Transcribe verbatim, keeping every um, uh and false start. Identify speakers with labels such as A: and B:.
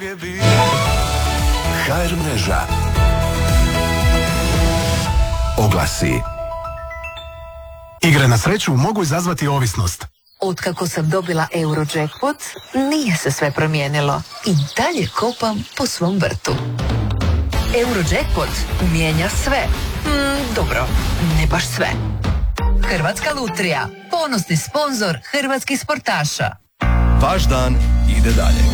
A: ha er mreža. Oglasi.
B: Igre na sreću mogu izazvati ovisnost.
C: Otkako sam dobila Eurojackpot, nije se sve promijenilo. I dalje kopam po svom vrtu. Eurojackpot mijenja sve. Mm, dobro, ne baš sve. Hrvatska lutrija, ponosni sponzor hrvatskih sportaša.
D: Vaš dan ide dalje.